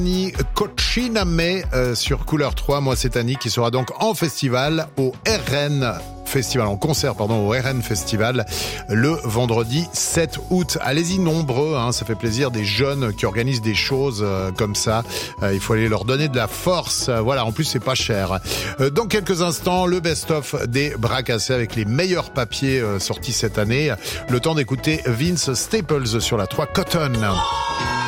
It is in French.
Cochiname sur Couleur 3. Moi, c'est Annie qui sera donc en festival au RN Festival, en concert, au RN Festival, le vendredi 7 août. Allez-y nombreux, ça fait plaisir, des jeunes qui organisent des choses comme ça. Il faut aller leur donner de la force. Voilà, en plus, c'est pas cher. Dans quelques instants, le best-of des bras cassés avec les meilleurs papiers sortis cette année. Le temps d'écouter Vince Staples sur la 3 Cotton.